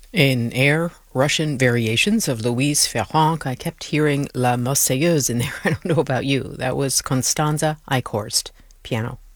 In Air, Russian variations of Louise Ferrand, I kept hearing La Marseillaise in there. I don't know about you. That was Constanza Eichhorst, piano.